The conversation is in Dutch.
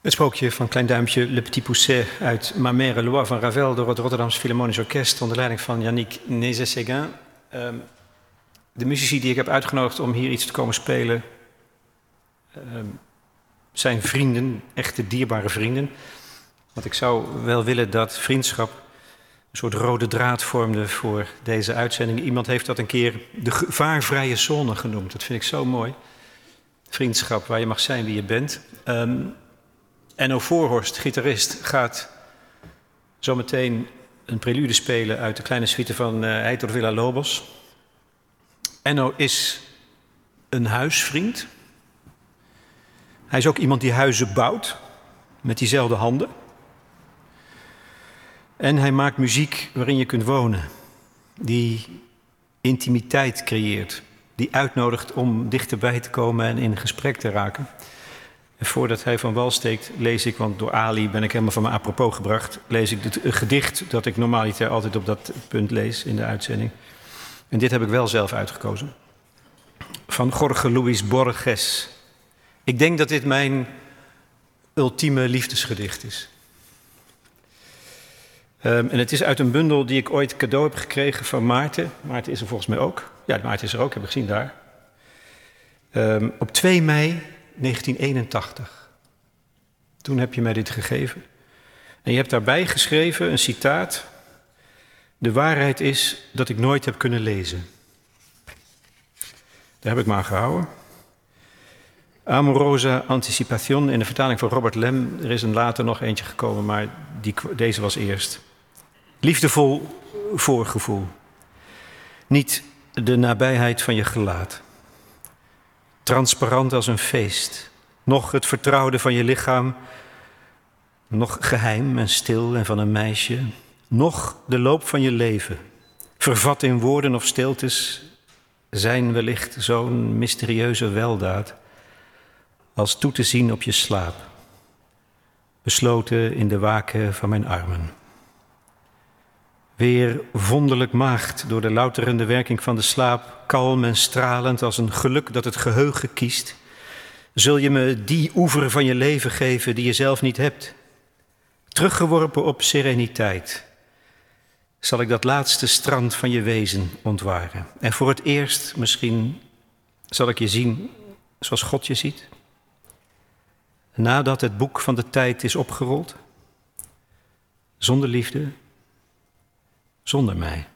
Het sprookje van Klein Duimpje, Le Petit Poucet uit Ma Mère Loi van Ravel door het Rotterdamse Philharmonisch Orkest onder leiding van Yannick Nézet-Séguin. De muzici die ik heb uitgenodigd om hier iets te komen spelen zijn vrienden, echte dierbare vrienden. Want ik zou wel willen dat vriendschap een soort rode draad vormde voor deze uitzending. Iemand heeft dat een keer de gevaarvrije zone genoemd. Dat vind ik zo mooi. Vriendschap, waar je mag zijn wie je bent. Enno Voorhorst, gitarist, gaat zometeen een prelude spelen uit de kleine suite van Heitor Villa-Lobos. Enno is een huisvriend. Hij is ook iemand die huizen bouwt, met diezelfde handen. En hij maakt muziek waarin je kunt wonen, die intimiteit creëert, die uitnodigt om dichterbij te komen en in gesprek te raken. En voordat hij van wal steekt, lees ik, want door Ali ben ik helemaal van mijn apropos gebracht, lees ik het gedicht dat ik normaliter altijd op dat punt lees in de uitzending. En dit heb ik wel zelf uitgekozen. Van Jorge Luis Borges. Ik denk dat dit mijn ultieme liefdesgedicht is. En het is uit een bundel die ik ooit cadeau heb gekregen van Maarten. Maarten is er volgens mij ook. Ja, Maarten is er ook, heb ik gezien daar. Op 2 mei 1981. Toen heb je mij dit gegeven. En je hebt daarbij geschreven een citaat. De waarheid is dat ik nooit heb kunnen lezen. Daar heb ik me aan gehouden. Amorosa Anticipation in de vertaling van Robert Lem. Er is een later nog eentje gekomen, maar deze was eerst. Liefdevol voorgevoel. Niet de nabijheid van je gelaat. Transparant als een feest. Nog het vertrouwde van je lichaam. Nog geheim en stil en van een meisje. Nog de loop van je leven. Vervat in woorden of stiltes zijn wellicht zo'n mysterieuze weldaad als toe te zien op je slaap, besloten in de waken van mijn armen. Weer wonderlijk maagd door de louterende werking van de slaap, kalm en stralend als een geluk dat het geheugen kiest, zul je me die oever van je leven geven die je zelf niet hebt. Teruggeworpen op sereniteit zal ik dat laatste strand van je wezen ontwaren. En voor het eerst misschien zal ik je zien zoals God je ziet. Nadat het boek van de tijd is opgerold. Zonder liefde, zonder mij.